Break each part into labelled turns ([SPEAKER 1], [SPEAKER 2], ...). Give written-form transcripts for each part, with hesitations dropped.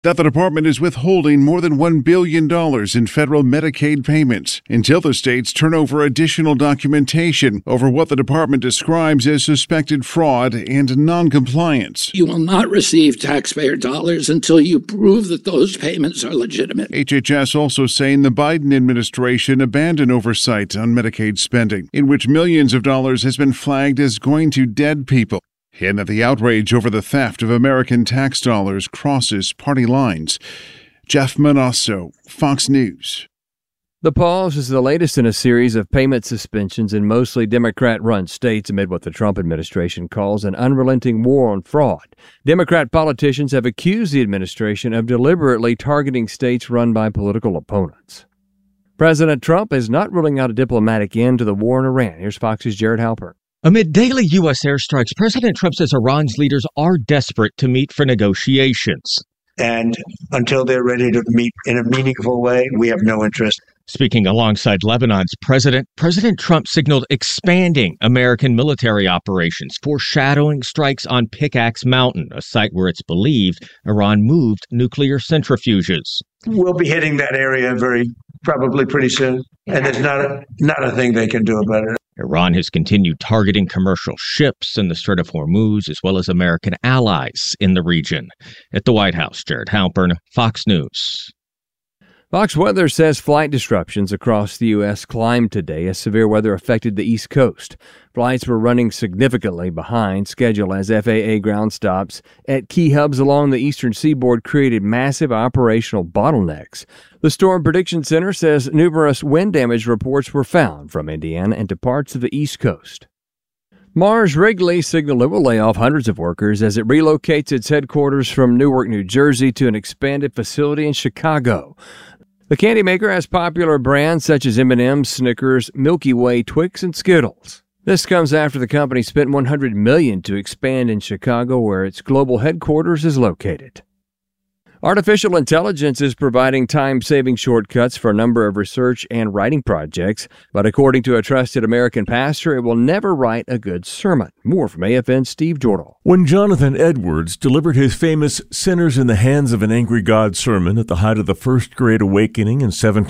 [SPEAKER 1] that the department is withholding more than $1 billion in federal Medicaid payments until the states turn over additional documentation over what the department describes as suspected fraud and noncompliance.
[SPEAKER 2] You will not receive taxpayer dollars until you prove that those payments are legitimate.
[SPEAKER 1] HHS also saying the Biden administration abandoned oversight on Medicaid spending, in which millions of dollars has been flagged as going to dead people, and that the outrage over the theft of American tax dollars crosses party lines. Jeff Manasso, Fox News.
[SPEAKER 3] The pause is the latest in a series of payment suspensions in mostly Democrat-run states amid what the Trump administration calls an unrelenting war on fraud. Democrat politicians have accused the administration of deliberately targeting states run by political opponents. President Trump is not ruling out a diplomatic end to the war in Iran. Here's Fox's Jared Halpern.
[SPEAKER 4] Amid daily U.S. airstrikes, President Trump says Iran's leaders are desperate to meet for negotiations.
[SPEAKER 5] And until they're ready to meet in a meaningful way, we have no interest.
[SPEAKER 4] Speaking alongside Lebanon's president, President Trump signaled expanding American military operations, foreshadowing strikes on Pickaxe Mountain, a site where it's believed Iran moved nuclear centrifuges.
[SPEAKER 5] We'll be hitting that area probably pretty soon, and there's not a thing they can do about it.
[SPEAKER 4] Iran has continued targeting commercial ships in the Strait of Hormuz, as well as American allies in the region. At the White House, Jared Halpern, Fox News.
[SPEAKER 3] Fox Weather says flight disruptions across the U.S. climbed today as severe weather affected the East Coast. Flights were running significantly behind schedule as FAA ground stops at key hubs along the eastern seaboard created massive operational bottlenecks. The Storm Prediction Center says numerous wind damage reports were found from Indiana and to parts of the East Coast. Mars Wrigley signaled it will lay off hundreds of workers as it relocates its headquarters from Newark, New Jersey to an expanded facility in Chicago. The candy maker has popular brands such as M&M's, Snickers, Milky Way, Twix, and Skittles. This comes after the company spent $100 million to expand in Chicago, where its global headquarters is located. Artificial intelligence is providing time-saving shortcuts for a number of research and writing projects, but according to a trusted American pastor, it will never write a good sermon. More from AFN's Steve Jordahl.
[SPEAKER 6] When Jonathan Edwards delivered his famous Sinners in the Hands of an Angry God sermon at the height of the First Great Awakening in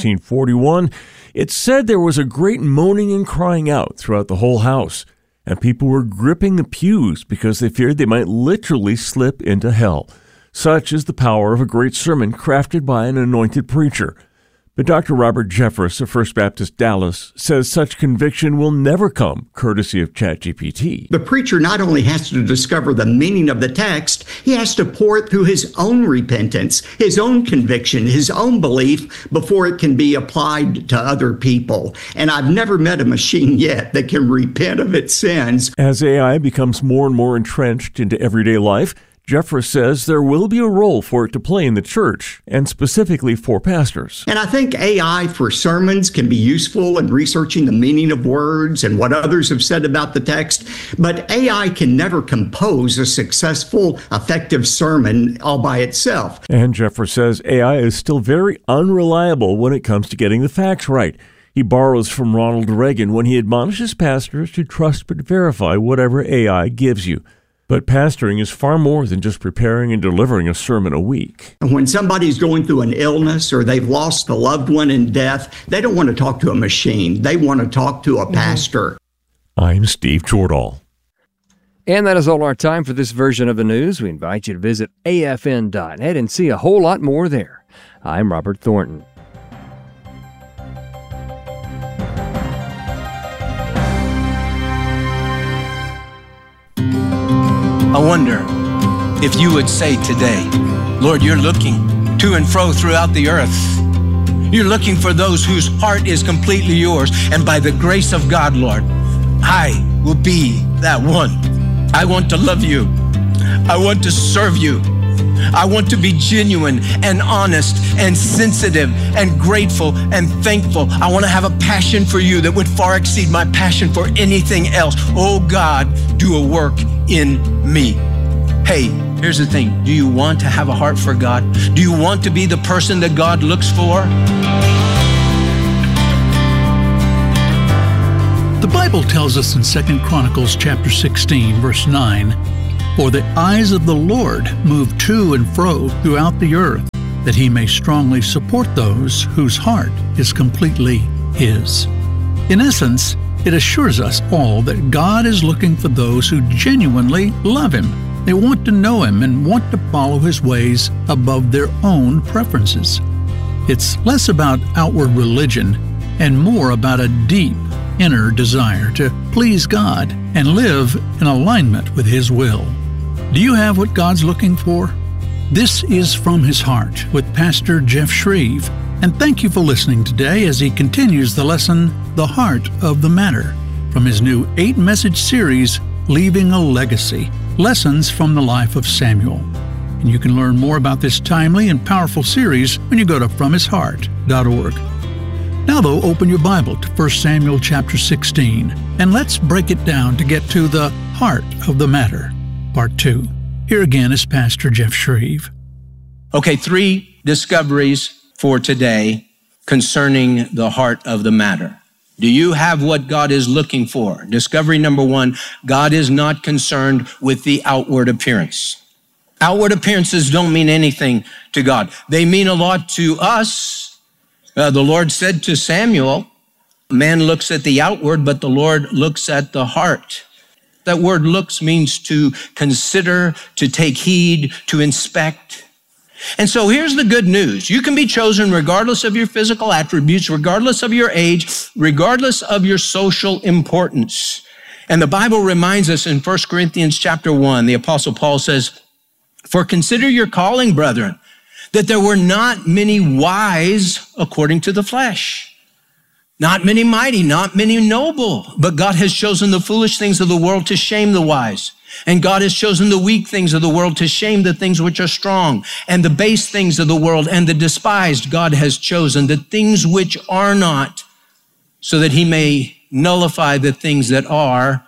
[SPEAKER 6] 1741, it's said there was a great moaning and crying out throughout the whole house, and people were gripping the pews because they feared they might literally slip into hell. Such is the power of a great sermon crafted by an anointed preacher. But Dr. Robert Jeffress of First Baptist Dallas says such conviction will never come courtesy of ChatGPT.
[SPEAKER 7] The preacher not only has to discover the meaning of the text, he has to pour it through his own repentance, his own conviction, his own belief before it can be applied to other people. And I've never met a machine yet that can repent of its sins.
[SPEAKER 6] As AI becomes more and more entrenched into everyday life, Jeffress says there will be a role for it to play in the church, and specifically for pastors.
[SPEAKER 7] And I think AI for sermons can be useful in researching the meaning of words and what others have said about the text, but AI can never compose a successful, effective sermon all by itself.
[SPEAKER 6] And Jeffress says AI is still very unreliable when it comes to getting the facts right. He borrows from Ronald Reagan when he admonishes pastors to trust but verify whatever AI gives you. But pastoring is far more than just preparing and delivering a sermon a week.
[SPEAKER 7] When somebody's going through an illness or they've lost a loved one in death, they don't want to talk to a machine. They want to talk to a pastor.
[SPEAKER 6] I'm Steve Jordahl.
[SPEAKER 3] And that is all our time for this version of the news. We invite you to visit afn.net and see a whole lot more there. I'm Robert Thornton.
[SPEAKER 8] I wonder if you would say today, Lord, you're looking to and fro throughout the earth. You're looking for those whose heart is completely yours. And by the grace of God, Lord, I will be that one. I want to love you. I want to serve you. I want to be genuine and honest and sensitive and grateful and thankful. I want to have a passion for you that would far exceed my passion for anything else. Oh God, do a work in me. Hey, here's the thing. Do you want to have a heart for God? Do you want to be the person that God looks for?
[SPEAKER 9] The Bible tells us in 2 Chronicles chapter 16, verse 9, For the eyes of the Lord move to and fro throughout the earth, that he may strongly support those whose heart is completely his. In essence, it assures us all that God is looking for those who genuinely love him. They want to know him and want to follow his ways above their own preferences. It's less about outward religion and more about a deep inner desire to please God and live in alignment with his will. Do you have what God's looking for? This is From His Heart with Pastor Jeff Shreve, and thank you for listening today as he continues the lesson, The Heart of the Matter, from his new 8-message series, Leaving a Legacy, Lessons from the Life of Samuel. And you can learn more about this timely and powerful series when you go to FromHisHeart.org. Now, though, open your Bible to 1 Samuel chapter 16, and let's break it down to get to the heart of the matter, part 2. Here again is Pastor Jeff Shreve.
[SPEAKER 8] Okay, 3 discoveries for today concerning the heart of the matter. Do you have what God is looking for? Discovery number 1, God is not concerned with the outward appearance. Outward appearances don't mean anything to God. They mean a lot to us. The Lord said to Samuel, man looks at the outward, but the Lord looks at the heart. That word looks means to consider, to take heed, to inspect. And so here's the good news. You can be chosen regardless of your physical attributes, regardless of your age, regardless of your social importance. And the Bible reminds us in 1 Corinthians chapter 1, the Apostle Paul says, "For consider your calling, brethren, that there were not many wise according to the flesh, not many mighty, not many noble, but God has chosen the foolish things of the world to shame the wise. And God has chosen the weak things of the world to shame the things which are strong, and the base things of the world and the despised God has chosen, the things which are not, so that he may nullify the things that are,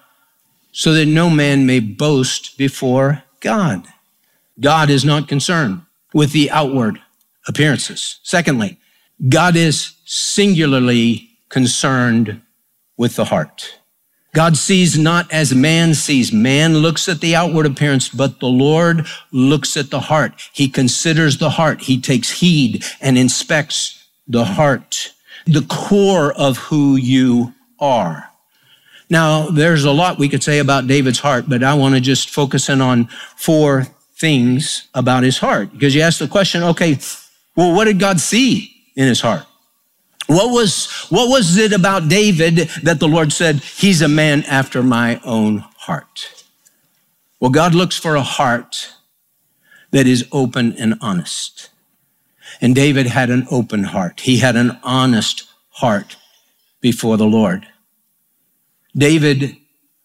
[SPEAKER 8] so that no man may boast before God." God is not concerned with the outward appearances. Secondly, God is singularly concerned with the heart. God sees not as man sees. Man looks at the outward appearance, but the Lord looks at the heart. He considers the heart. He takes heed and inspects the heart, the core of who you are. Now, there's a lot we could say about David's heart, but I want to just focus in on 4 things about his heart. Because you ask the question, okay, well, what did God see in his heart? What was it about David that the Lord said, he's a man after my own heart? Well, God looks for a heart that is open and honest. And David had an open heart. He had an honest heart before the Lord. David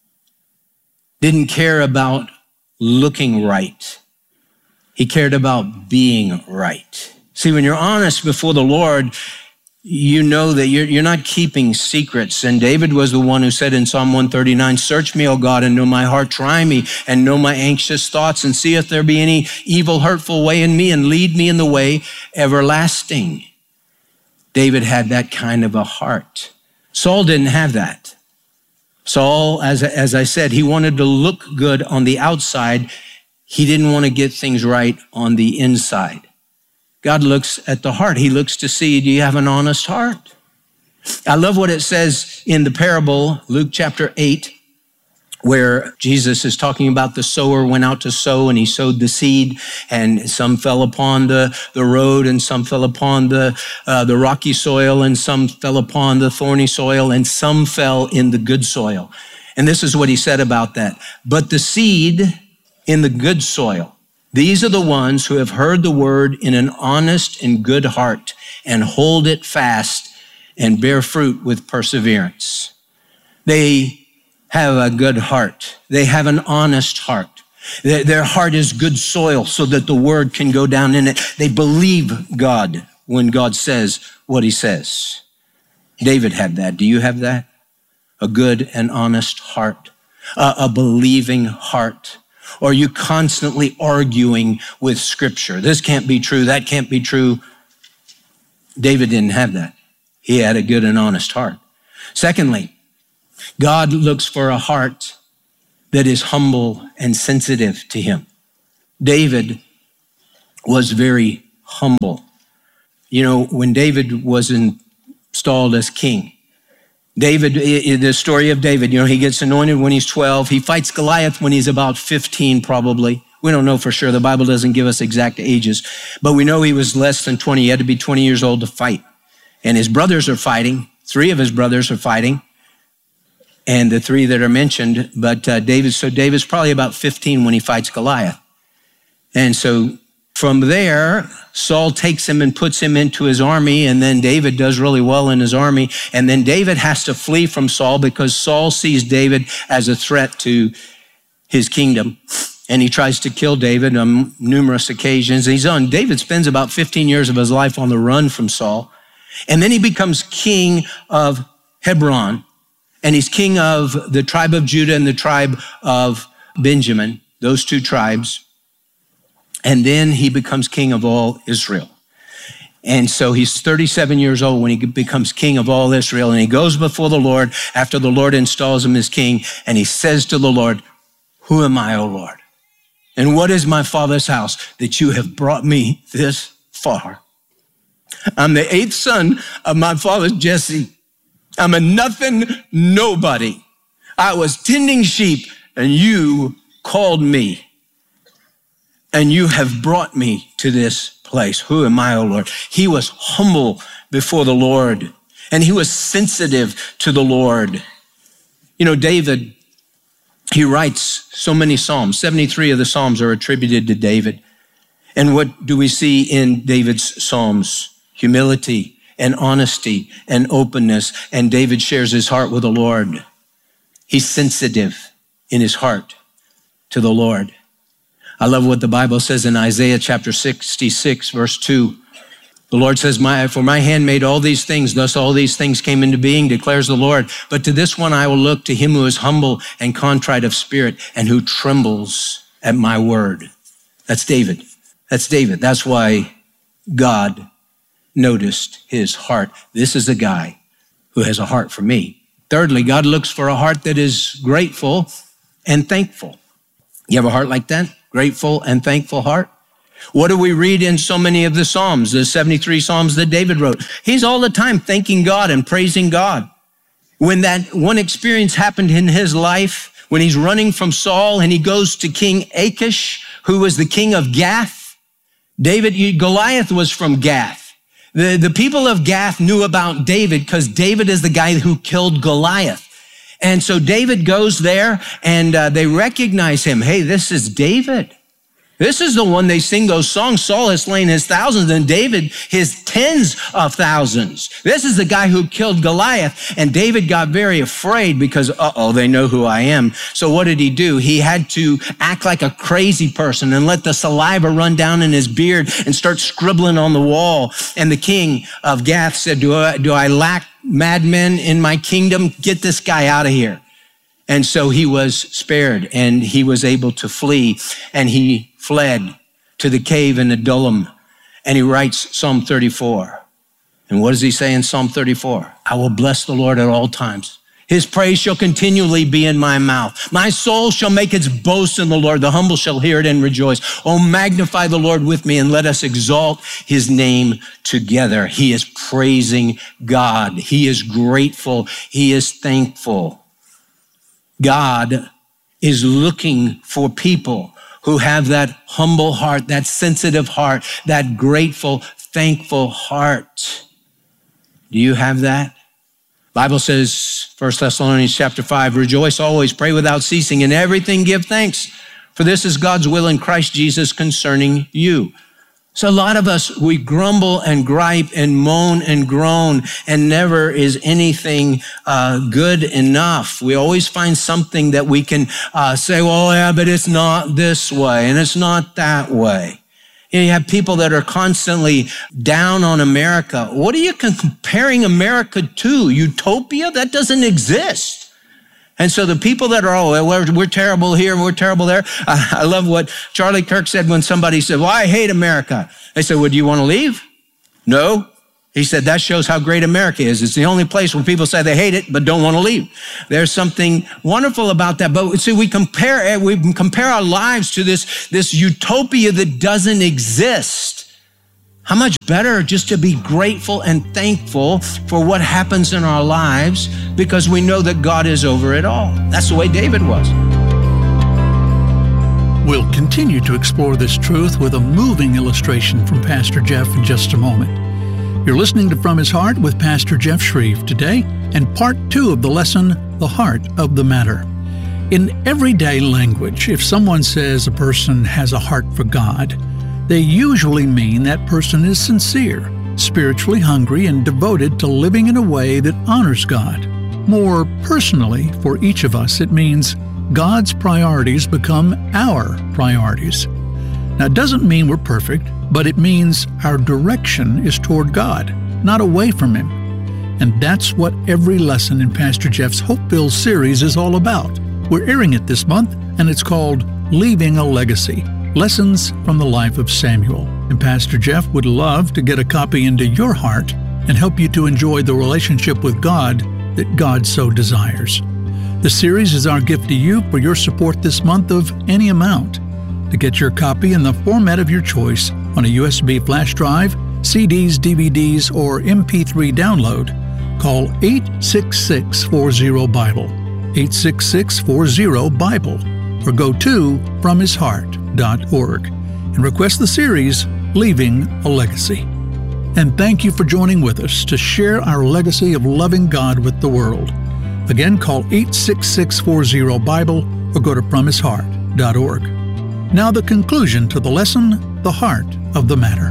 [SPEAKER 8] didn't care about looking right. He cared about being right. See, when you're honest before the Lord, you know that you're not keeping secrets. And David was the one who said in Psalm 139, "Search me, O God, and know my heart. Try me and know my anxious thoughts, and see if there be any evil, hurtful way in me, and lead me in the way everlasting." David had that kind of a heart. Saul didn't have that. Saul, as I said, he wanted to look good on the outside. He didn't want to get things right on the inside. God looks at the heart. He looks to see, do you have an honest heart? I love what it says in the parable, Luke chapter 8, where Jesus is talking about the sower went out to sow, and he sowed the seed, and some fell upon the road, and some fell upon the rocky soil, and some fell upon the thorny soil, and some fell in the good soil. And this is what he said about that. "But the seed in the good soil, these are the ones who have heard the word in an honest and good heart, and hold it fast and bear fruit with perseverance." They have a good heart. They have an honest heart. Their heart is good soil so that the word can go down in it. They believe God when God says what he says. David had that. Do you have that? A good and honest heart, a believing heart. Or are you constantly arguing with Scripture? This can't be true. That can't be true. David didn't have that. He had a good and honest heart. Secondly, God looks for a heart that is humble and sensitive to him. David was very humble. You know, when David was installed as king, the story of David, you know, he gets anointed when he's 12. He fights Goliath when he's about 15, probably. We don't know for sure. The Bible doesn't give us exact ages, but we know he was less than 20. He had to be 20 years old to fight. And his brothers are fighting. 3 of his brothers are fighting. And the 3 that are mentioned, but David's probably about 15 when he fights Goliath. And so from there, Saul takes him and puts him into his army, and then David does really well in his army. And then David has to flee from Saul because Saul sees David as a threat to his kingdom. And he tries to kill David on numerous occasions. David spends about 15 years of his life on the run from Saul. And then he becomes king of Hebron. And he's king of the tribe of Judah and the tribe of Benjamin, those 2 tribes. And then he becomes king of all Israel. And so he's 37 years old when he becomes king of all Israel. And he goes before the Lord after the Lord installs him as king. And he says to the Lord, "Who am I, O Lord? And what is my father's house that you have brought me this far? I'm the 8th son of my father Jesse. I'm a nothing nobody. I was tending sheep and you called me. And you have brought me to this place. Who am I, O Lord?" He was humble before the Lord, and he was sensitive to the Lord. You know, David, he writes so many Psalms. 73 of the Psalms are attributed to David. And what do we see in David's Psalms? Humility and honesty and openness. And David shares his heart with the Lord. He's sensitive in his heart to the Lord. I love what the Bible says in Isaiah chapter 66, verse 2. The Lord says, "For my hand made all these things, thus all these things came into being, declares the Lord. But to this one I will look, to him who is humble and contrite of spirit and who trembles at my word." That's David. That's David. That's why God noticed his heart. This is a guy who has a heart for me. Thirdly, God looks for a heart that is grateful and thankful. You have a heart like that? Grateful and thankful heart? What do we read in so many of the Psalms, the 73 Psalms that David wrote? He's all the time thanking God and praising God. When that one experience happened in his life, when he's running from Saul and he goes to King Achish, who was the king of Gath, Goliath was from Gath. The people of Gath knew about David because David is the guy who killed Goliath. And so David goes there and they recognize him. Hey, this is David. This is the one they sing those songs. Saul has slain his thousands and David his tens of thousands. This is the guy who killed Goliath. And David got very afraid because, they know who I am. So what did he do? He had to act like a crazy person and let the saliva run down in his beard and start scribbling on the wall. And the king of Gath said, do I lack madmen in my kingdom? Get this guy out of here. And so he was spared and he was able to flee, and he fled to the cave in Adullam, and he writes Psalm 34. And what does he say in Psalm 34? "I will bless the Lord at all times. His praise shall continually be in my mouth. My soul shall make its boast in the Lord. The humble shall hear it and rejoice. Oh, magnify the Lord with me and let us exalt his name together." He is praising God. He is grateful. He is thankful. God is looking for people who have that humble heart, that sensitive heart, that grateful, thankful heart. Do you have that? Bible says, 1 Thessalonians chapter 5, "Rejoice always, pray without ceasing, in everything give thanks, for this is God's will in Christ Jesus concerning you." So a lot of us, we grumble and gripe and moan and groan, and never is anything good enough. We always find something that we can say, well, yeah, but it's not this way and it's not that way. You have people that are constantly down on America. What are you comparing America to? Utopia? That doesn't exist. And so the people that are, we're terrible here and we're terrible there. I love what Charlie Kirk said when somebody said, well, I hate America. They said, well, do you want to leave? No. He said, that shows how great America is. It's the only place where people say they hate it, but don't want to leave. There's something wonderful about that. But see, we compare our lives to this utopia that doesn't exist. How much better just to be grateful and thankful for what happens in our lives because we know that God is over it all. That's the way David was.
[SPEAKER 9] We'll continue to explore this truth with a moving illustration from Pastor Jeff in just a moment. You're listening to From His Heart with Pastor Jeff Shreve today, and part 2 of the lesson, The Heart of the Matter. In everyday language, if someone says a person has a heart for God, they usually mean that person is sincere, spiritually hungry, and devoted to living in a way that honors God. More personally, for each of us, it means God's priorities become our priorities. Now, it doesn't mean we're perfect, but it means our direction is toward God, not away from Him. And that's what every lesson in Pastor Jeff's Hopeville series is all about. We're airing it this month, and it's called Leaving a Legacy, Lessons from the Life of Samuel. And Pastor Jeff would love to get a copy into your heart and help you to enjoy the relationship with God that God so desires. The series is our gift to you for your support this month of any amount. To get your copy in the format of your choice on a USB flash drive, CDs, DVDs, or MP3 download, call 866-40-BIBLE, 866-40-BIBLE, or go to FromHisHeart.org and request the series, Leaving a Legacy. And thank you for joining with us to share our legacy of loving God with the world. Again, call 866-40-BIBLE or go to FromHisHeart.org. Now the conclusion to the lesson, The Heart of the Matter.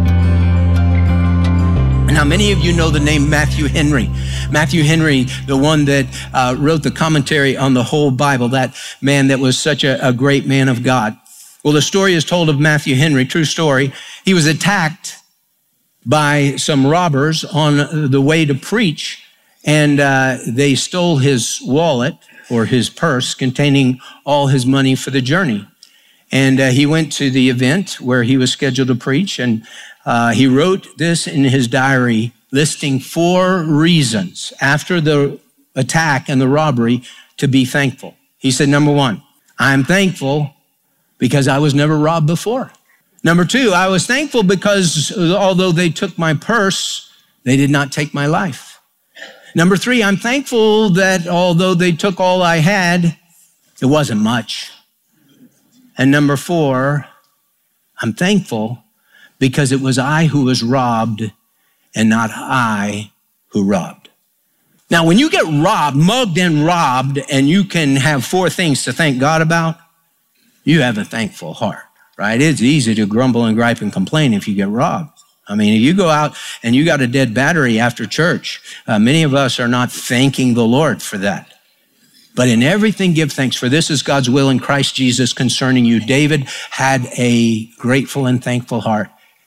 [SPEAKER 8] Now, many of you know the name Matthew Henry. Matthew Henry, the one that wrote the commentary on the whole Bible, that man that was such a great man of God. Well, the story is told of Matthew Henry, true story. He was attacked by some robbers on the way to preach, and they stole his wallet or his purse containing all his money for the journey. And he went to the event where he was scheduled to preach, and he wrote this in his diary, listing 4 reasons after the attack and the robbery to be thankful. He said, number 1, I'm thankful because I was never robbed before. Number 2, I was thankful because although they took my purse, they did not take my life. Number 3, I'm thankful that although they took all I had, it wasn't much. And number 4, I'm thankful because it was I who was robbed and not I who robbed. Now, when you get robbed, mugged and robbed, and you can have 4 things to thank God about, you have a thankful heart, right? It's easy to grumble and gripe and complain if you get robbed. I mean, if you go out and you got a dead battery after church, many of us are not thanking the Lord for that. But in everything, give thanks, for this is God's will in Christ Jesus concerning you. David had a grateful and thankful heart.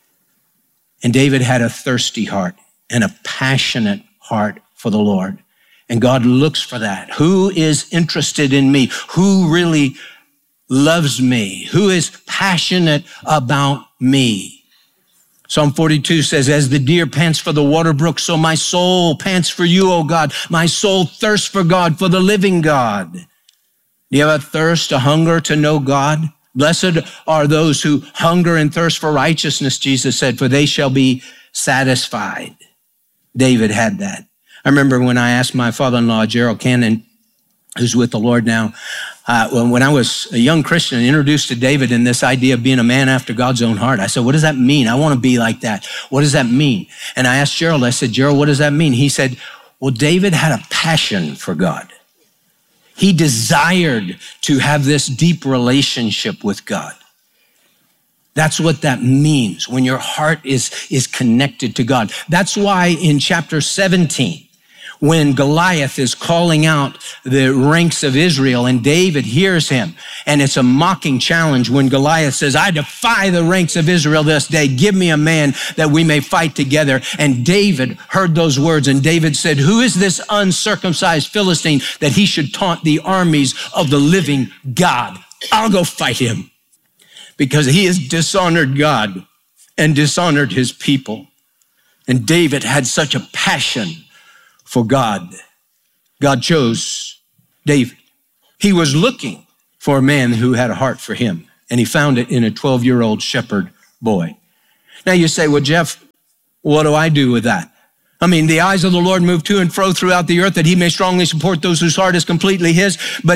[SPEAKER 8] And David had a thirsty heart and a passionate heart for the Lord. And God looks for that. Who is interested in me? Who really loves me? Who is passionate about me? Psalm 42 says, as the deer pants for the water brook, so my soul pants for you, O God. My soul thirsts for God, for the living God. Do you have a thirst, a hunger to know God? Blessed are those who hunger and thirst for righteousness, Jesus said, for they shall be satisfied. David had that. I remember when I asked my father-in-law, Gerald Cannon, who's with the Lord now, when I was a young Christian, introduced to David in this idea of being a man after God's own heart. I said, what does that mean? I want to be like that. What does that mean? And I asked Gerald, I said, Gerald, what does that mean? He said, well, David had a passion for God. He desired to have this deep relationship with God. That's what that means when your heart is connected to God. That's why in chapter 17, when Goliath is calling out the ranks of Israel and David hears him, and it's a mocking challenge when Goliath says, I defy the ranks of Israel this day. Give me a man that we may fight together. And David heard those words, and David said, who is this uncircumcised Philistine that he should taunt the armies of the living God? I'll go fight him, because he has dishonored God and dishonored his people. And David had such a passion for God. God chose David. He was looking for a man who had a heart for him, and he found it in a 12-year-old shepherd boy. Now you say, well, Jeff, what do I do with that? I mean, the eyes of the Lord move to and fro throughout the earth that he may strongly support those whose heart is completely his. But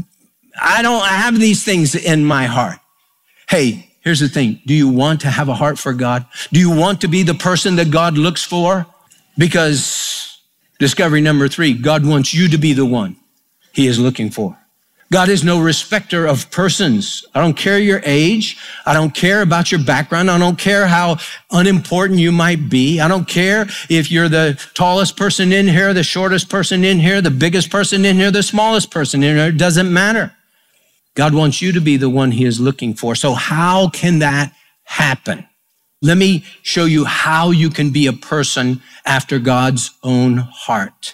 [SPEAKER 8] I don't have these things in my heart. Hey, here's the thing. Do you want to have a heart for God? Do you want to be the person that God looks for? Because discovery number 3, God wants you to be the one he is looking for. God is no respecter of persons. I don't care your age. I don't care about your background. I don't care how unimportant you might be. I don't care if you're the tallest person in here, the shortest person in here, the biggest person in here, the smallest person in here. It doesn't matter. God wants you to be the one he is looking for. So how can that happen? Let me show you how you can be a person after God's own heart.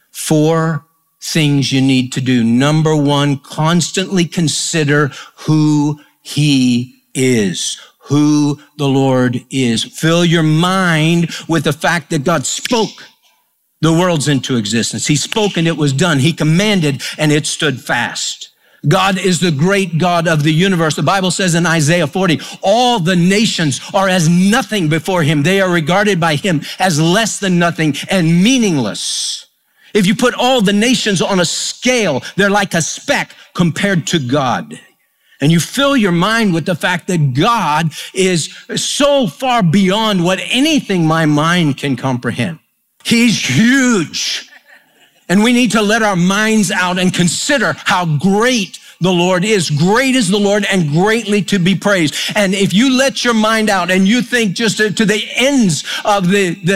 [SPEAKER 8] 4 things you need to do. Number 1, constantly consider who he is, who the Lord is. Fill your mind with the fact that God spoke the worlds into existence. He spoke and it was done. He commanded and it stood fast. God is the great God of the universe. The Bible says in Isaiah 40, all the nations are as nothing before him. They are regarded by him as less than nothing and meaningless. If you put all the nations on a scale, they're like a speck compared to God. And you fill your mind with the fact that God is so far beyond what anything my mind can comprehend. He's huge. And we need to let our minds out and consider how great the Lord is. Great is the Lord and greatly to be praised. And if you let your mind out and you think just to the ends of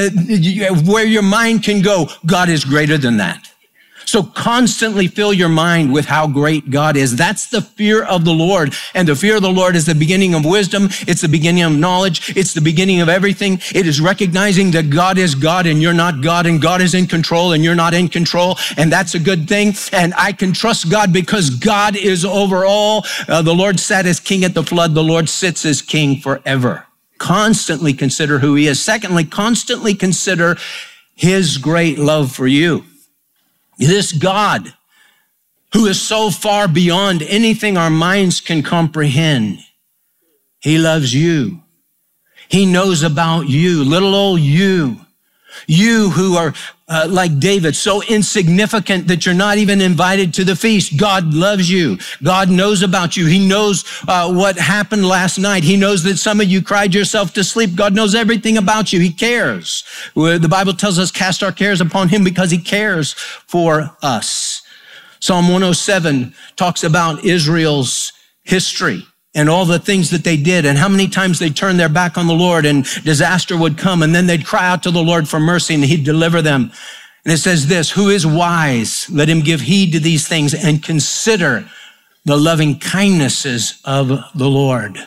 [SPEAKER 8] where your mind can go, God is greater than that. So constantly fill your mind with how great God is. That's the fear of the Lord. And the fear of the Lord is the beginning of wisdom. It's the beginning of knowledge. It's the beginning of everything. It is recognizing that God is God and you're not God, and God is in control and you're not in control. And that's a good thing. And I can trust God because God is over all. The Lord sat as king at the flood. The Lord sits as king forever. Constantly consider who he is. Secondly, constantly consider his great love for you. This God, who is so far beyond anything our minds can comprehend, he loves you. He knows about you, little old you. You who are like David, so insignificant that you're not even invited to the feast. God loves you. God knows about you. He knows what happened last night. He knows that some of you cried yourself to sleep. God knows everything about you. He cares. The Bible tells us cast our cares upon him because he cares for us. Psalm 107 talks about Israel's history and all the things that they did and how many times they turned their back on the Lord and disaster would come, and then they'd cry out to the Lord for mercy and he'd deliver them. And it says this, who is wise? Let him give heed to these things and consider the loving kindnesses of the Lord.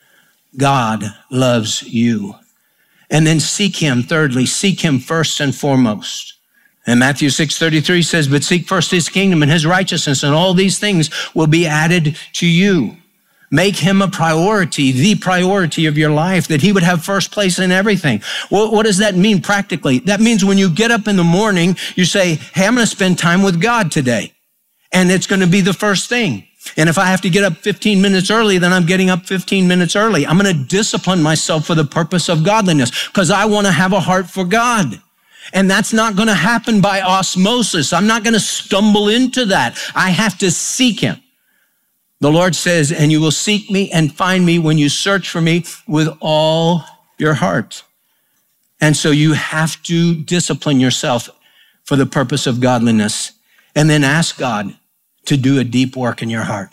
[SPEAKER 8] God loves you. And then seek him. Thirdly, seek him first and foremost. And Matthew 6:33 says, but seek first his kingdom and his righteousness, and all these things will be added to you. Make him a priority, the priority of your life, that he would have first place in everything. Well, what does that mean practically? That means when you get up in the morning, you say, hey, I'm going to spend time with God today. And it's going to be the first thing. And if I have to get up 15 minutes early, then I'm getting up 15 minutes early. I'm going to discipline myself for the purpose of godliness because I want to have a heart for God. And that's not going to happen by osmosis. I'm not going to stumble into that. I have to seek him. The Lord says, and you will seek me and find me when you search for me with all your heart. And so you have to discipline yourself for the purpose of godliness, and then ask God to do a deep work in your heart.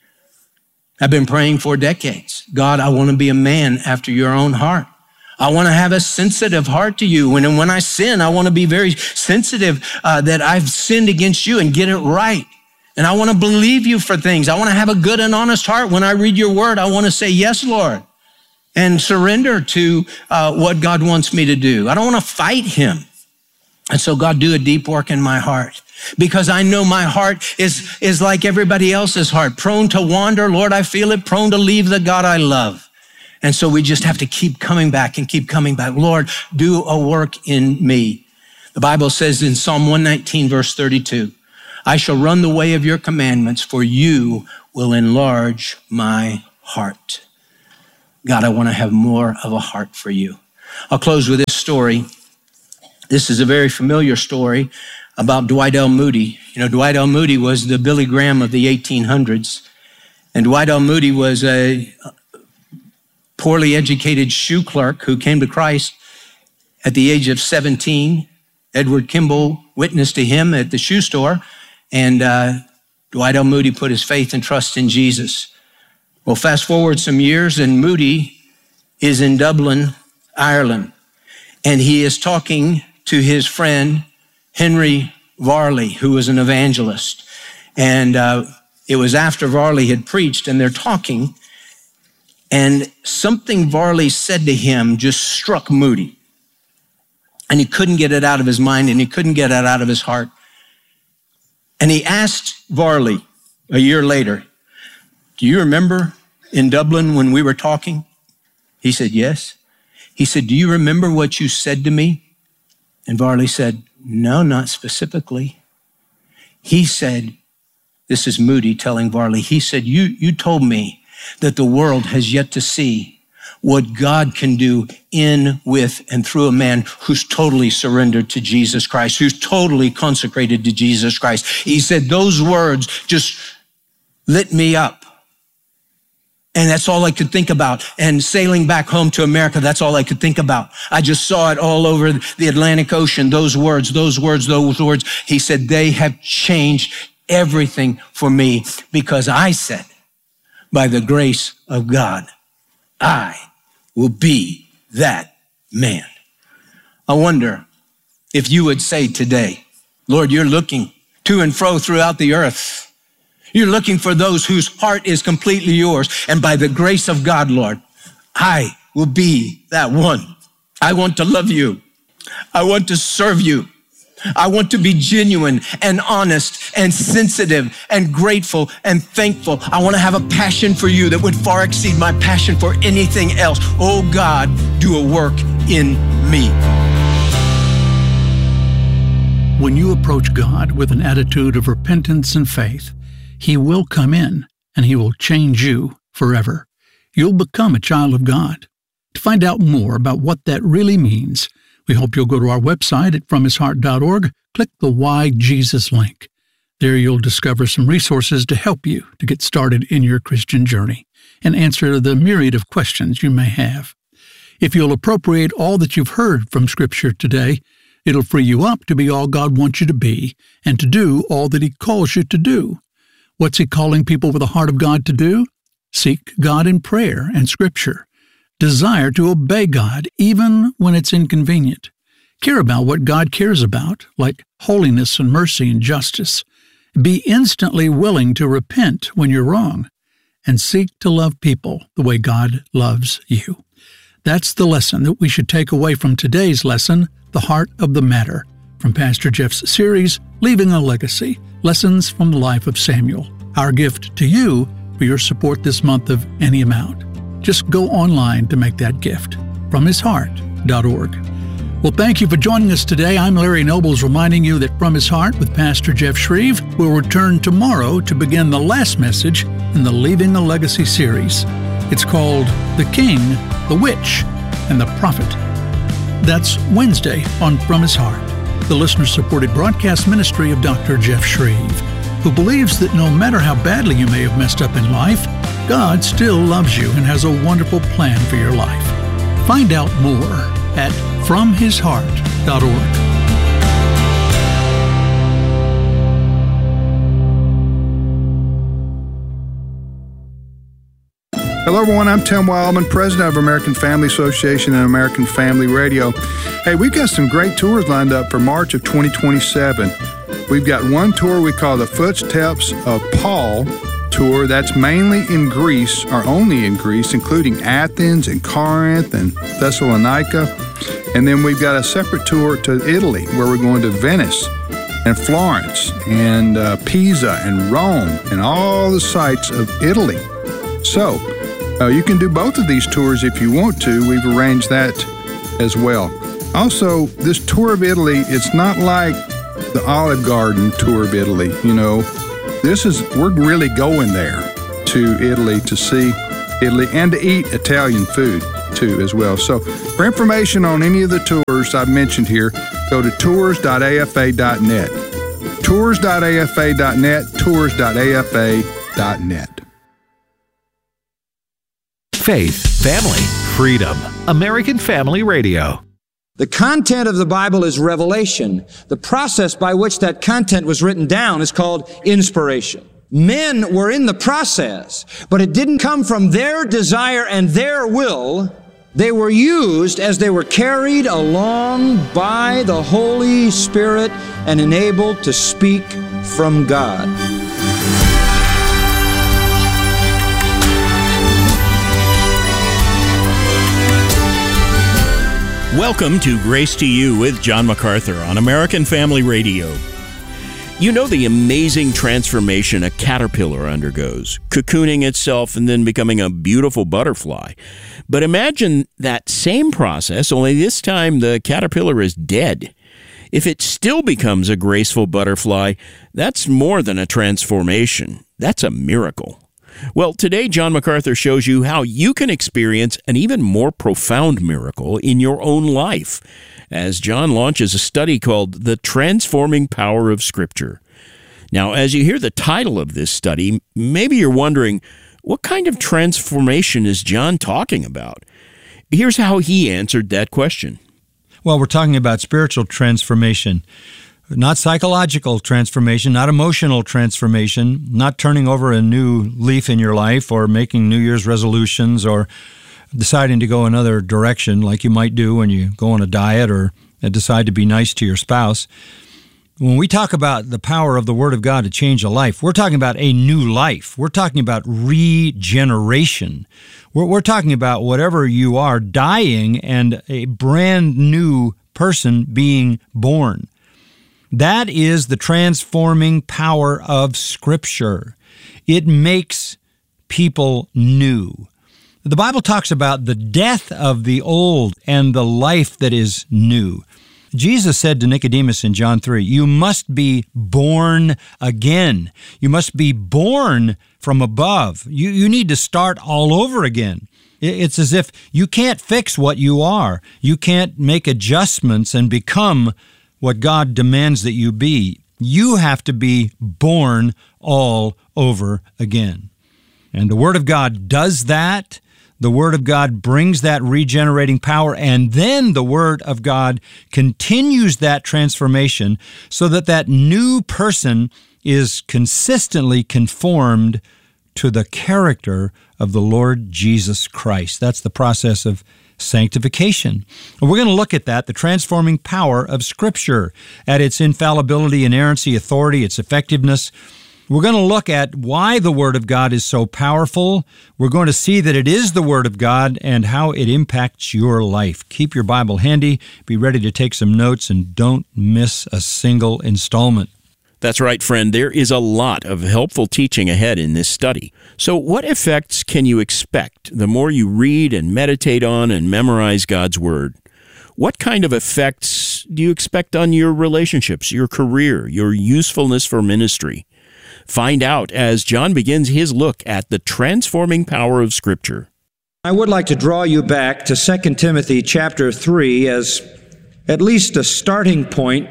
[SPEAKER 8] I've been praying for decades. God, I want to be a man after your own heart. I want to have a sensitive heart to you. When I sin, I want to be very sensitive that I've sinned against you and get it right. And I want to believe you for things. I want to have a good and honest heart. When I read your word, I want to say, yes, Lord, and surrender to what God wants me to do. I don't want to fight him. And so God, do a deep work in my heart, because I know my heart is like everybody else's heart, prone to wander. Lord, I feel it, prone to leave the God I love. And so we just have to keep coming back and keep coming back. Lord, do a work in me. The Bible says in Psalm 119, verse 32, I shall run the way of your commandments, for you will enlarge my heart. God, I want to have more of a heart for you. I'll close with this story. This is a very familiar story about Dwight L. Moody. You know, Dwight L. Moody was the Billy Graham of the 1800s. And Dwight L. Moody was a poorly educated shoe clerk who came to Christ at the age of 17. Edward Kimball witnessed to him at the shoe store, and Dwight L. Moody put his faith and trust in Jesus. Well, fast forward some years, and Moody is in Dublin, Ireland, and he is talking to his friend, Henry Varley, who was an evangelist. And it was after Varley had preached, and they're talking, and something Varley said to him just struck Moody. And he couldn't get it out of his mind, and he couldn't get it out of his heart. And he asked Varley a year later, do you remember in Dublin when we were talking? He said, yes. He said, do you remember what you said to me? And Varley said, no, not specifically. He said, this is Moody telling Varley, he said, you told me that the world has yet to see what God can do in, with, and through a man who's totally surrendered to Jesus Christ, who's totally consecrated to Jesus Christ. He said, those words just lit me up. And that's all I could think about. And sailing back home to America, that's all I could think about. I just saw it all over the Atlantic Ocean, those words. He said, they have changed everything for me because I said, by the grace of God, I will be that man. I wonder if you would say today, Lord, you're looking to and fro throughout the earth. You're looking for those whose heart is completely yours. And by the grace of God, Lord, I will be that one. I want to love you. I want to serve you. I want to be genuine and honest and sensitive and grateful and thankful. I want to have a passion for you that would far exceed my passion for anything else. Oh God, do a work in me.
[SPEAKER 9] When you approach God with an attitude of repentance and faith, He will come in and He will change you forever. You'll become a child of God. To find out more about what that really means, we hope you'll go to our website at FromHisHeart.org, click the Why Jesus link. There you'll discover some resources to help you to get started in your Christian journey and answer the myriad of questions you may have. If you'll appropriate all that you've heard from Scripture today, it'll free you up to be all God wants you to be and to do all that He calls you to do. What's He calling people with the heart of God to do? Seek God in prayer and Scripture. Desire to obey God even when it's inconvenient. Care about what God cares about, like holiness and mercy and justice. Be instantly willing to repent when you're wrong. And seek to love people the way God loves you. That's the lesson that we should take away from today's lesson, The Heart of the Matter, from Pastor Jeff's series, Leaving a Legacy, Lessons from the Life of Samuel. Our gift to you for your support this month of any amount. Just go online to make that gift. FromHisHeart.org. Well, thank you for joining us today. I'm Larry Nobles, reminding you that From His Heart with Pastor Jeff Shreve will return tomorrow to begin the last message in the Leaving a Legacy series. It's called The King, the Witch, and the Prophet. That's Wednesday on From His Heart, the listener-supported broadcast ministry of Dr. Jeff Shreve, who believes that no matter how badly you may have messed up in life, God still loves you and has a wonderful plan for your life. Find out more at FromHisHeart.org.
[SPEAKER 10] Hello, everyone. I'm Tim Wildman, president of American Family Association and American Family Radio. Hey, we've got some great tours lined up for March of 2027. We've got one tour we call the Footsteps of Paul tour. That's mainly in Greece, or only in Greece, including Athens and Corinth and Thessalonica. And then we've got a separate tour to Italy, where we're going to Venice and Florence and Pisa and Rome and all the sites of Italy. So You can do both of these tours if you want to. We've arranged that as well. Also, this tour of Italy, it's not like the Olive Garden tour of Italy. We're really going there to Italy to see Italy and to eat Italian food too as well. So for information on any of the tours I've mentioned here, go to tours.afa.net. Tours.afa.net, tours.afa.net.
[SPEAKER 11] Faith, family, freedom. American Family Radio.
[SPEAKER 12] The content of the Bible is revelation. The process by which that content was written down is called inspiration. Men were in the process, but it didn't come from their desire and their will. They were used as they were carried along by the Holy Spirit and enabled to speak from God.
[SPEAKER 13] Welcome to Grace to You with John MacArthur on American Family Radio. You know the amazing transformation a caterpillar undergoes, cocooning itself and then becoming a beautiful butterfly. But imagine that same process, only this time the caterpillar is dead. If it still becomes a graceful butterfly, that's more than a transformation. That's a miracle. Well, today John MacArthur shows you how you can experience an even more profound miracle in your own life, as John launches a study called The Transforming Power of Scripture. Now, as you hear the title of this study, maybe you're wondering, what kind of transformation is John talking about? Here's how he answered that question.
[SPEAKER 9] Well, we're talking about spiritual transformation. Not psychological transformation, not emotional transformation, not turning over a new leaf in your life or making New Year's resolutions or deciding to go another direction like you might do when you go on a diet or decide to be nice to your spouse. When we talk about the power of the Word of God to change a life, we're talking about a new life. We're talking about regeneration. We're talking about whatever you are dying and a brand new person being born. That is the transforming power of Scripture. It makes people new. The Bible talks about the death of the old and the life that is new. Jesus said to Nicodemus in John 3, you must be born again. You must be born from above. You need to start all over again. It's as if you can't fix what you are. You can't make adjustments and become what God demands that you be. You have to be born all over again. And the Word of God does that. The Word of God brings that regenerating power, and then the Word of God continues that transformation so that that new person is consistently conformed to the character of the Lord Jesus Christ. That's the process of sanctification. And we're going to look at that, the transforming power of Scripture, at its infallibility, inerrancy, authority, its effectiveness. We're going to look at why the Word of God is so powerful. We're going to see that it is the Word of God and how it impacts your life. Keep your Bible handy, be ready to take some notes, and don't miss a single installment.
[SPEAKER 13] That's right, friend. There is a lot of helpful teaching ahead in this study. So what effects can you expect the more you read and meditate on and memorize God's Word? What kind of effects do you expect on your relationships, your career, your usefulness for ministry? Find out as John begins his look at the transforming power of Scripture.
[SPEAKER 12] I would like to draw you back to 2 Timothy chapter 3 as at least a starting point.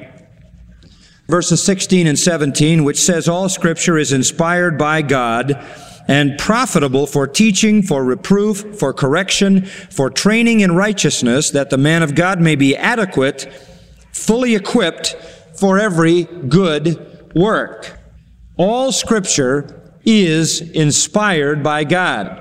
[SPEAKER 12] Verses 16 and 17, which says, all Scripture is inspired by God and profitable for teaching, for reproof, for correction, for training in righteousness, that the man of God may be adequate, fully equipped for every good work. All Scripture is inspired by God.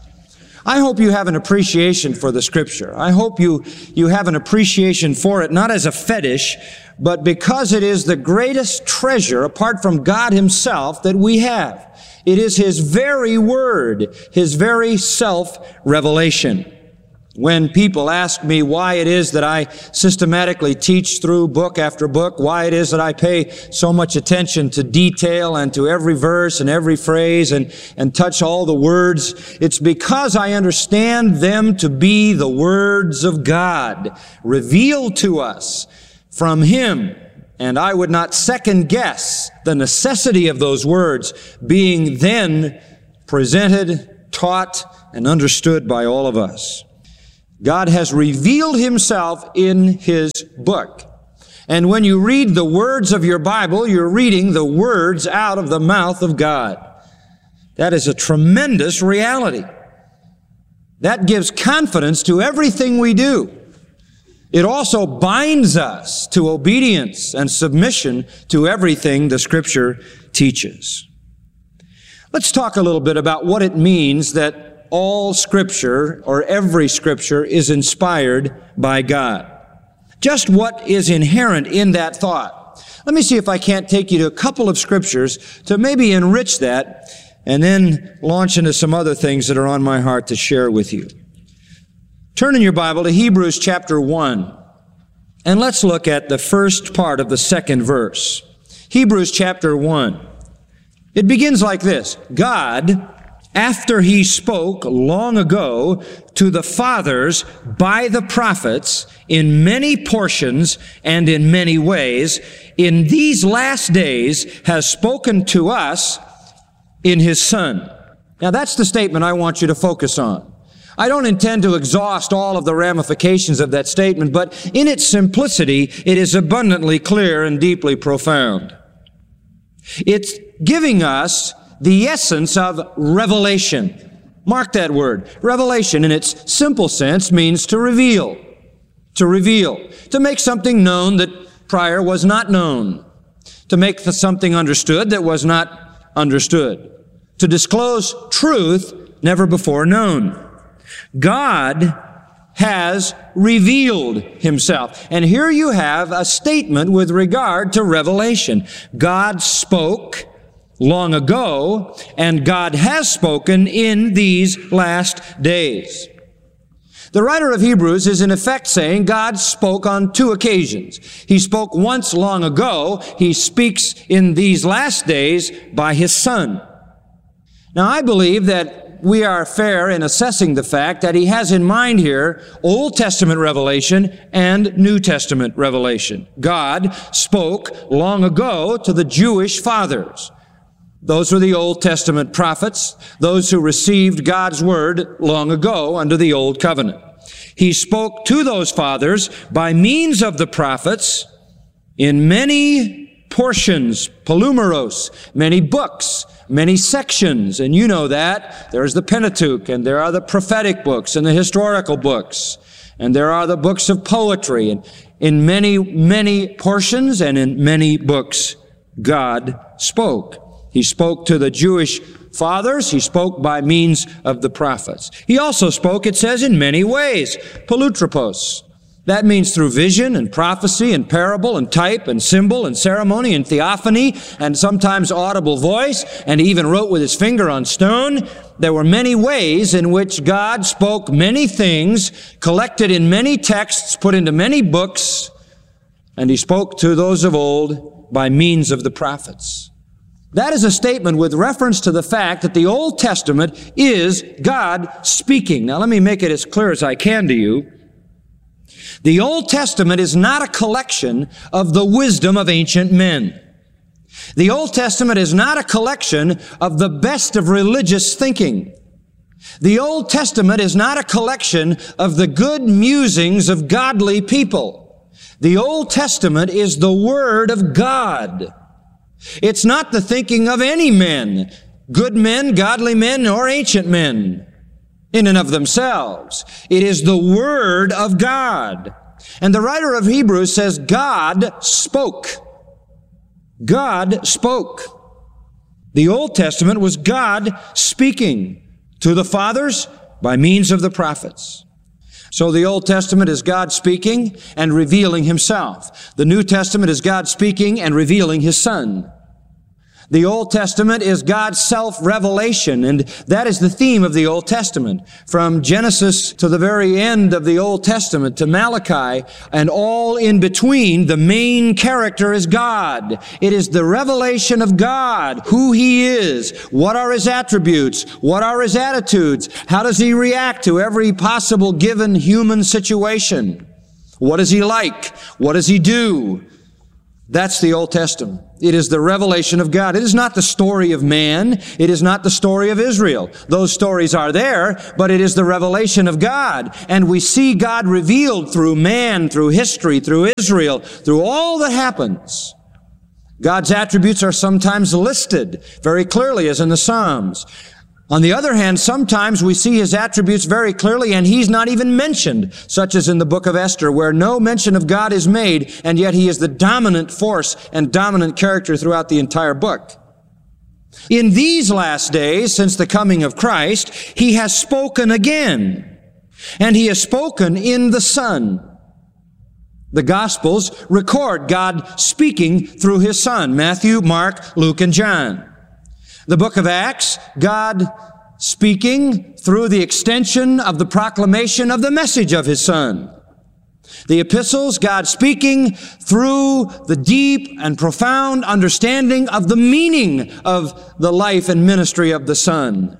[SPEAKER 12] I hope you have an appreciation for the Scripture. I hope you have an appreciation for it, not as a fetish, but because it is the greatest treasure, apart from God Himself, that we have. It is His very Word, His very self-revelation. When people ask me why it is that I systematically teach through book after book, why it is that I pay so much attention to detail and to every verse and every phrase and touch all the words, it's because I understand them to be the words of God revealed to us from Him. And I would not second guess the necessity of those words being then presented, taught, and understood by all of us. God has revealed Himself in His book. And when you read the words of your Bible, you're reading the words out of the mouth of God. That is a tremendous reality. That gives confidence to everything we do. It also binds us to obedience and submission to everything the Scripture teaches. Let's talk a little bit about what it means that all Scripture, or every Scripture, is inspired by God. Just what is inherent in that thought. Let me see if I can't take you to a couple of Scriptures to maybe enrich that, and then launch into some other things that are on my heart to share with you. Turn in your Bible to Hebrews chapter 1, and let's look at the first part of the second verse. Hebrews chapter 1. It begins like this: God, after He spoke long ago to the fathers by the prophets in many portions and in many ways, in these last days has spoken to us in His Son. Now that's the statement I want you to focus on. I don't intend to exhaust all of the ramifications of that statement, but in its simplicity, it is abundantly clear and deeply profound. It's giving us the essence of revelation. Mark that word. Revelation in its simple sense means to reveal. To reveal. To make something known that prior was not known. To make something understood that was not understood. To disclose truth never before known. God has revealed Himself. And here you have a statement with regard to revelation. God spoke long ago, and God has spoken in these last days. The writer of Hebrews is in effect saying God spoke on two occasions. He spoke once long ago. He speaks in these last days by His Son. Now, I believe that we are fair in assessing the fact that he has in mind here Old Testament revelation and New Testament revelation. God spoke long ago to the Jewish fathers. Those were the Old Testament prophets, those who received God's word long ago under the Old Covenant. He spoke to those fathers by means of the prophets in many portions, polumeros, many books, many sections, and you know that. There's the Pentateuch, and there are the prophetic books and the historical books, and there are the books of poetry, and in many, many portions and in many books, God spoke. He spoke to the Jewish fathers. He spoke by means of the prophets. He also spoke, it says, in many ways. Polutropos. That means through vision and prophecy and parable and type and symbol and ceremony and theophany and sometimes audible voice, and he even wrote with his finger on stone. There were many ways in which God spoke many things, collected in many texts, put into many books, and He spoke to those of old by means of the prophets. That is a statement with reference to the fact that the Old Testament is God speaking. Now let me make it as clear as I can to you. The Old Testament is not a collection of the wisdom of ancient men. The Old Testament is not a collection of the best of religious thinking. The Old Testament is not a collection of the good musings of godly people. The Old Testament is the Word of God. It's not the thinking of any men, good men, godly men, or ancient men in and of themselves. It is the Word of God. And the writer of Hebrews says, God spoke. God spoke. The Old Testament was God speaking to the fathers by means of the prophets. So the Old Testament is God speaking and revealing Himself. The New Testament is God speaking and revealing His Son. The Old Testament is God's self-revelation, and that is the theme of the Old Testament. From Genesis to the very end of the Old Testament, to Malachi, and all in between, the main character is God. It is the revelation of God, who He is, what are His attributes, what are His attitudes, how does He react to every possible given human situation. What is He like? What does He do? That's the Old Testament. It is the revelation of God. It is not the story of man. It is not the story of Israel. Those stories are there, but it is the revelation of God. And we see God revealed through man, through history, through Israel, through all that happens. God's attributes are sometimes listed very clearly, as in the Psalms. On the other hand, sometimes we see His attributes very clearly and He's not even mentioned, such as in the book of Esther, where no mention of God is made, and yet He is the dominant force and dominant character throughout the entire book. In these last days, since the coming of Christ, He has spoken again, and He has spoken in the Son. The Gospels record God speaking through His Son, Matthew, Mark, Luke, and John. The book of Acts, God speaking through the extension of the proclamation of the message of His Son. The epistles, God speaking through the deep and profound understanding of the meaning of the life and ministry of the Son.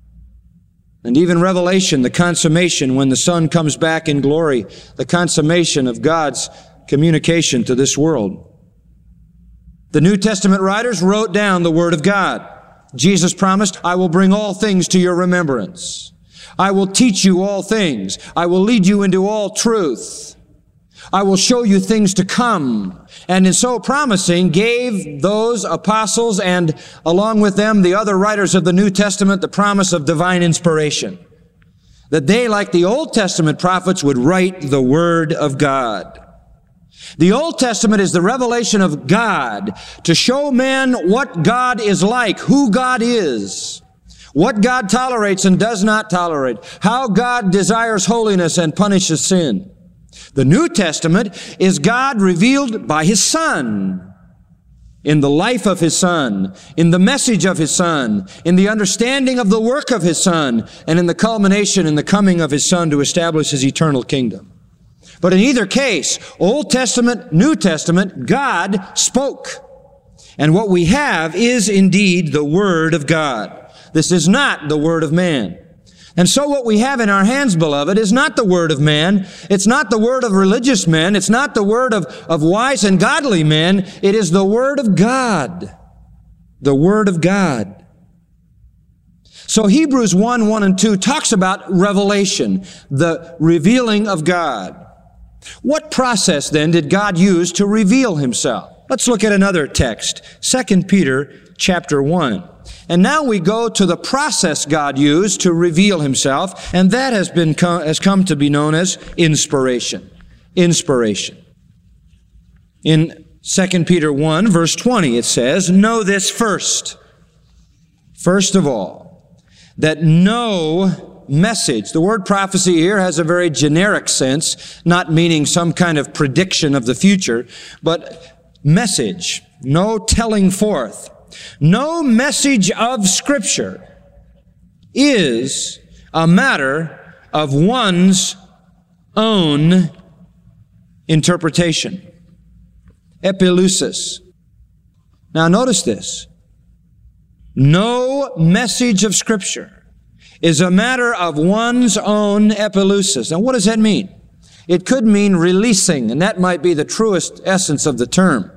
[SPEAKER 12] And even Revelation, the consummation when the Son comes back in glory, the consummation of God's communication to this world. The New Testament writers wrote down the Word of God. Jesus promised, I will bring all things to your remembrance. I will teach you all things. I will lead you into all truth. I will show you things to come. And in so promising, gave those apostles and along with them the other writers of the New Testament the promise of divine inspiration. That they, like the Old Testament prophets, would write the Word of God. The Old Testament is the revelation of God to show man what God is like, who God is, what God tolerates and does not tolerate, how God desires holiness and punishes sin. The New Testament is God revealed by His Son, in the life of His Son, in the message of His Son, in the understanding of the work of His Son, and in the culmination in the coming of His Son to establish His eternal kingdom. But in either case, Old Testament, New Testament, God spoke. And what we have is indeed the Word of God. This is not the Word of man. And so what we have in our hands, beloved, is not the Word of man. It's not the Word of religious men. It's not the Word of wise and godly men. It is the Word of God. The Word of God. So Hebrews 1 and 2 talks about revelation, the revealing of God. What process then did God use to reveal Himself? Let's look at another text, 2 Peter chapter 1. And now we go to the process God used to reveal Himself, and that has come to be known as inspiration. Inspiration. In 2 Peter 1, verse 20, it says, know this first of all, that no message. The word prophecy here has a very generic sense, not meaning some kind of prediction of the future, but message, no telling forth. No message of Scripture is a matter of one's own interpretation. Epileusis. Now notice this. No message of Scripture is a matter of one's own epileusis. Now what does that mean? It could mean releasing, and that might be the truest essence of the term.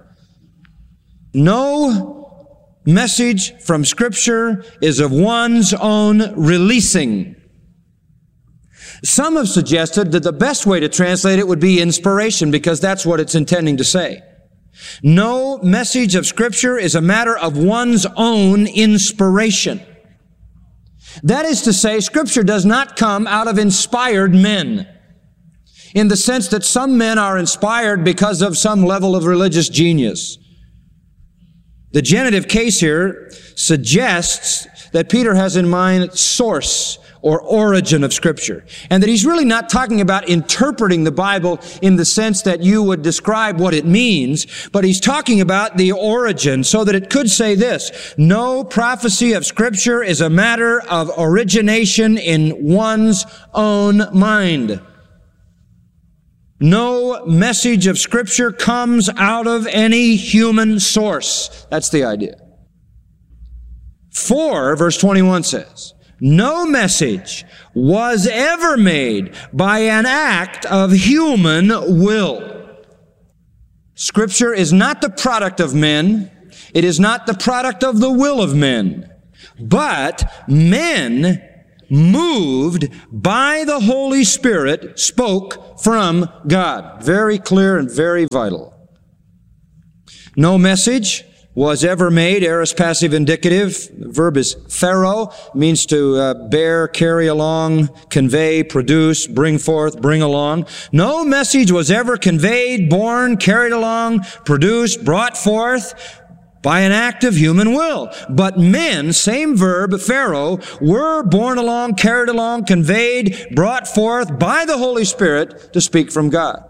[SPEAKER 12] No message from Scripture is of one's own releasing. Some have suggested that the best way to translate it would be inspiration, because that's what it's intending to say. No message of Scripture is a matter of one's own inspiration. That is to say, Scripture does not come out of inspired men, in the sense that some men are inspired because of some level of religious genius. The genitive case here suggests that Peter has in mind source or origin of Scripture. And that he's really not talking about interpreting the Bible in the sense that you would describe what it means, but he's talking about the origin, so that it could say this: no prophecy of Scripture is a matter of origination in one's own mind. No message of Scripture comes out of any human source. That's the idea. 4, verse 21 says, no message was ever made by an act of human will. Scripture is not the product of men. It is not the product of the will of men. But men, moved by the Holy Spirit, spoke from God. Very clear and very vital. No message was ever made, aorist passive indicative. The verb is phero, means to bear, carry along, convey, produce, bring forth, bring along. No message was ever conveyed, borne, carried along, produced, brought forth by an act of human will. But men, same verb, phero, were borne along, carried along, conveyed, brought forth by the Holy Spirit to speak from God.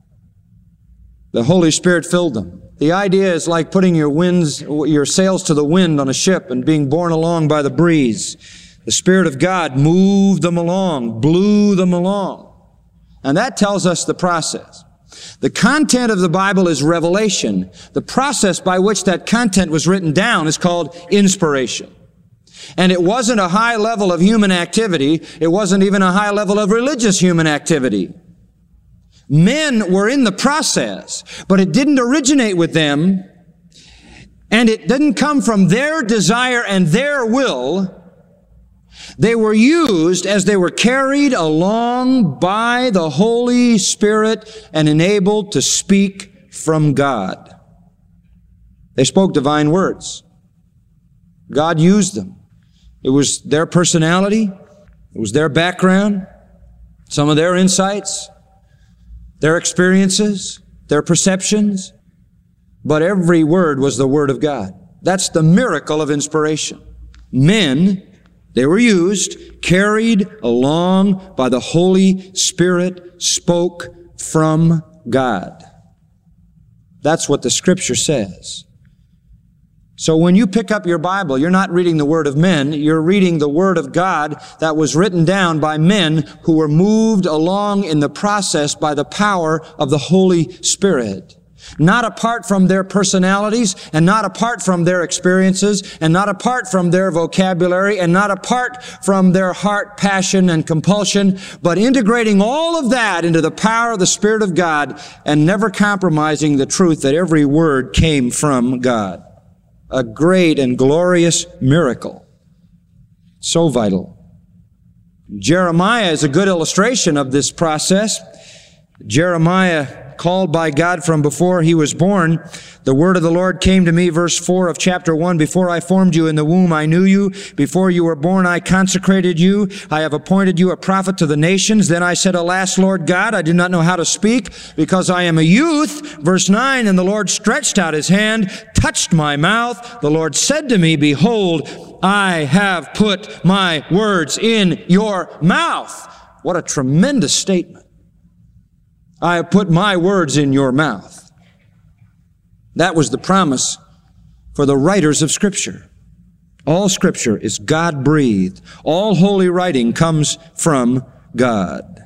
[SPEAKER 12] The Holy Spirit filled them. The idea is like putting your sails to the wind on a ship and being borne along by the breeze. The Spirit of God moved them along, blew them along. And that tells us the process. The content of the Bible is revelation. The process by which that content was written down is called inspiration. And it wasn't a high level of human activity. It wasn't even a high level of religious human activity. Men were in the process, but it didn't originate with them, and it didn't come from their desire and their will. They were used as they were carried along by the Holy Spirit and enabled to speak from God. They spoke divine words. God used them. It was their personality. It was their background, some of their insights, their experiences, their perceptions, but every word was the Word of God. That's the miracle of inspiration. Men, they were used, carried along by the Holy Spirit, spoke from God. That's what the Scripture says. So when you pick up your Bible, you're not reading the Word of men, you're reading the Word of God that was written down by men who were moved along in the process by the power of the Holy Spirit. Not apart from their personalities, and not apart from their experiences, and not apart from their vocabulary, and not apart from their heart, passion, and compulsion, but integrating all of that into the power of the Spirit of God and never compromising the truth that every word came from God. A great and glorious miracle. So vital. Jeremiah is a good illustration of this process. Jeremiah, called by God from before he was born, the word of the Lord came to me, verse 4 of chapter 1, before I formed you in the womb, I knew you. Before you were born, I consecrated you. I have appointed you a prophet to the nations. Then I said, alas, Lord God, I do not know how to speak because I am a youth. Verse 9, and the Lord stretched out his hand, touched my mouth. The Lord said to me, behold, I have put my words in your mouth. What a tremendous statement. I have put my words in your mouth. That was the promise for the writers of Scripture. All Scripture is God-breathed. All holy writing comes from God.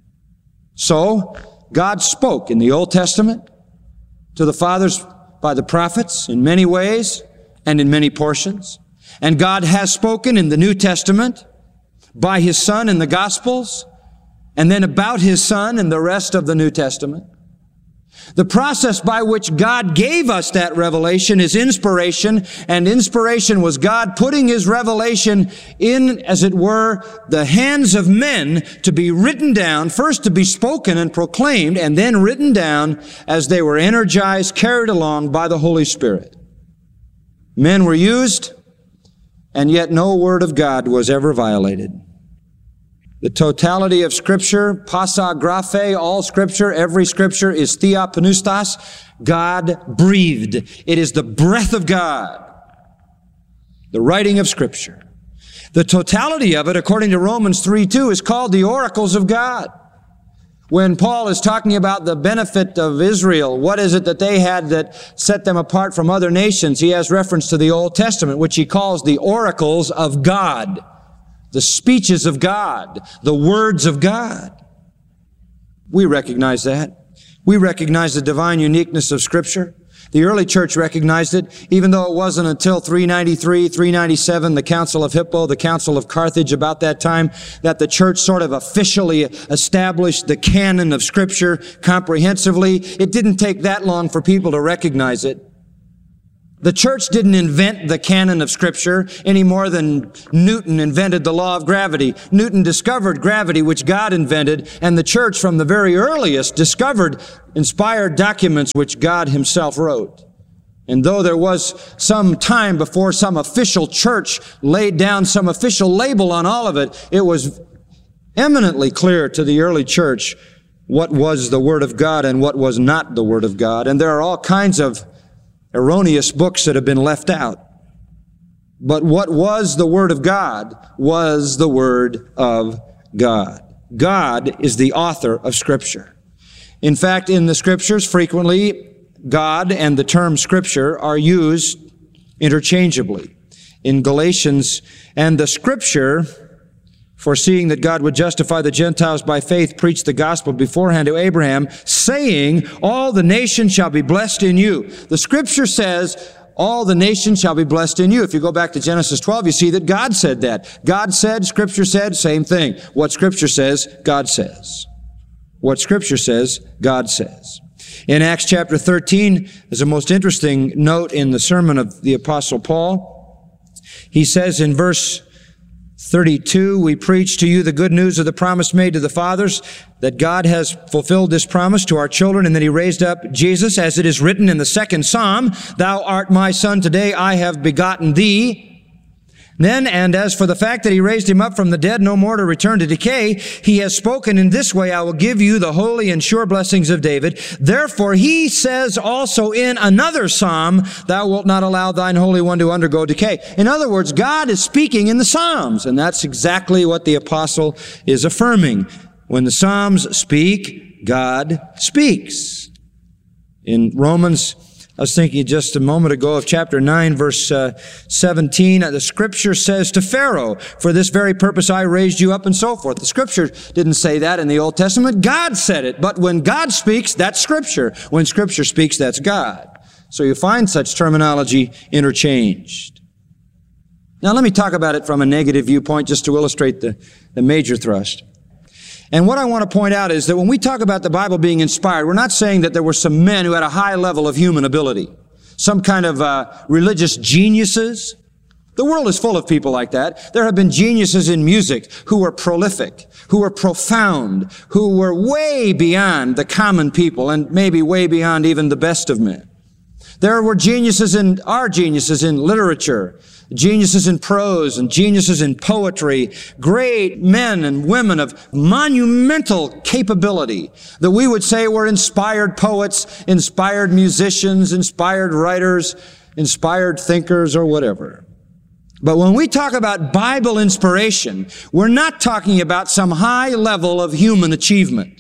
[SPEAKER 12] So, God spoke in the Old Testament to the fathers by the prophets in many ways and in many portions. And God has spoken in the New Testament by His Son in the Gospels, and then about His Son in the rest of the New Testament. The process by which God gave us that revelation is inspiration, and inspiration was God putting His revelation in, as it were, the hands of men to be written down, first to be spoken and proclaimed, and then written down as they were energized, carried along by the Holy Spirit. Men were used, and yet no word of God was ever violated. The totality of Scripture, pasa graphe, all Scripture, every Scripture is theopneustos, God-breathed. It is the breath of God. The writing of Scripture. The totality of it, according to Romans 3:2, is called the oracles of God. When Paul is talking about the benefit of Israel, what is it that they had that set them apart from other nations? He has reference to the Old Testament, which he calls the oracles of God, the speeches of God, the words of God. We recognize that. We recognize the divine uniqueness of Scripture. The early church recognized it, even though it wasn't until 393, 397, the Council of Hippo, the Council of Carthage, about that time, that the church sort of officially established the canon of Scripture comprehensively. It didn't take that long for people to recognize it. The church didn't invent the canon of Scripture any more than Newton invented the law of gravity. Newton discovered gravity, which God invented, and the church from the very earliest discovered inspired documents which God himself wrote. And though there was some time before some official church laid down some official label on all of it, it was eminently clear to the early church what was the Word of God and what was not the Word of God. And there are all kinds of erroneous books that have been left out. But what was the Word of God was the Word of God. God is the author of Scripture. In fact, in the Scriptures, frequently, God and the term Scripture are used interchangeably. In Galatians, and the Scripture, foreseeing that God would justify the Gentiles by faith, preached the gospel beforehand to Abraham, saying, all the nations shall be blessed in you. The Scripture says, all the nations shall be blessed in you. If you go back to Genesis 12, you see that God said that. God said, Scripture said, same thing. What Scripture says, God says. What Scripture says, God says. In Acts chapter 13, there's a most interesting note in the sermon of the Apostle Paul. He says in verse 32, we preach to you the good news of the promise made to the fathers, that God has fulfilled this promise to our children, and that He raised up Jesus, as it is written in the second Psalm, thou art my son, today I have begotten thee. Then, and as for the fact that He raised Him up from the dead, no more to return to decay, He has spoken in this way, I will give you the holy and sure blessings of David. Therefore, He says also in another Psalm, thou wilt not allow thine Holy One to undergo decay. In other words, God is speaking in the Psalms, and that's exactly what the apostle is affirming. When the Psalms speak, God speaks. In Romans, I was thinking just a moment ago of chapter 9, verse 17. The Scripture says to Pharaoh, for this very purpose I raised you up, and so forth. The Scripture didn't say that in the Old Testament. God said it. But when God speaks, that's Scripture. When Scripture speaks, that's God. So you find such terminology interchanged. Now let me talk about it from a negative viewpoint just to illustrate the major thrust. And what I want to point out is that when we talk about the Bible being inspired, we're not saying that there were some men who had a high level of human ability, some kind of religious geniuses. The world is full of people like that. There have been geniuses in music who were prolific, who were profound, who were way beyond the common people and maybe way beyond even the best of men. There were geniuses in literature, geniuses in prose and geniuses in poetry, great men and women of monumental capability that we would say were inspired poets, inspired musicians, inspired writers, inspired thinkers, or whatever. But when we talk about Bible inspiration, we're not talking about some high level of human achievement.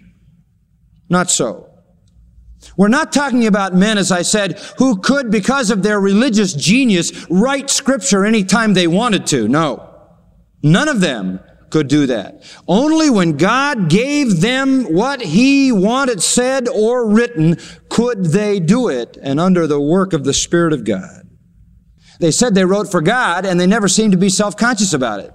[SPEAKER 12] Not so. We're not talking about men, as I said, who could, because of their religious genius, write Scripture anytime they wanted to. No. None of them could do that. Only when God gave them what He wanted said or written could they do it, and under the work of the Spirit of God. They said they wrote for God, and they never seemed to be self-conscious about it.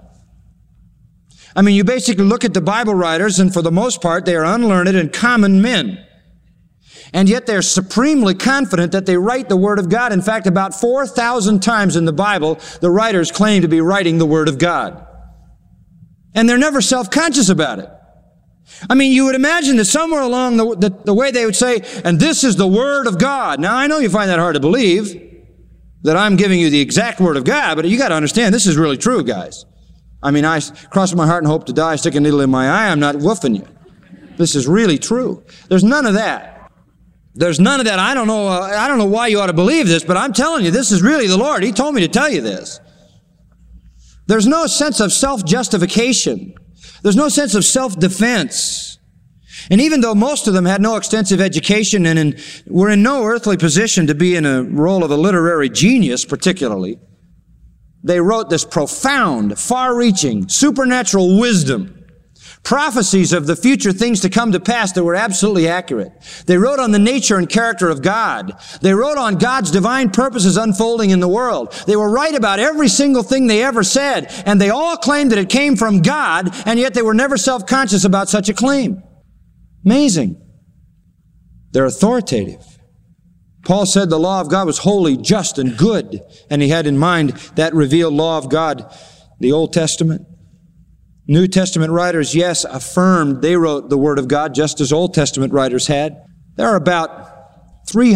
[SPEAKER 12] I mean, you basically look at the Bible writers, and for the most part, they are unlearned and common men. And yet they're supremely confident that they write the Word of God. In fact, about 4,000 times in the Bible, the writers claim to be writing the Word of God. And they're never self-conscious about it. I mean, you would imagine that somewhere along the way they would say, and this is the Word of God. Now, I know you find that hard to believe, that I'm giving you the exact Word of God, but you got to understand, this is really true, guys. I mean, I cross my heart and hope to die, stick a needle in my eye, I'm not woofing you. This is really true. There's none of that. There's none of that. I don't know why you ought to believe this, but I'm telling you, this is really the Lord. He told me to tell you this. There's no sense of self-justification. There's no sense of self-defense. And even though most of them had no extensive education and were in no earthly position to be in a role of a literary genius particularly, they wrote this profound, far-reaching, supernatural wisdom, prophecies of the future things to come to pass that were absolutely accurate. They wrote on the nature and character of God. They wrote on God's divine purposes unfolding in the world. They were right about every single thing they ever said, and they all claimed that it came from God, and yet they were never self-conscious about such a claim. Amazing. They're authoritative. Paul said the law of God was holy, just, and good, and he had in mind that revealed law of God, the Old Testament. New Testament writers, yes, affirmed they wrote the Word of God just as Old Testament writers had. There are about 300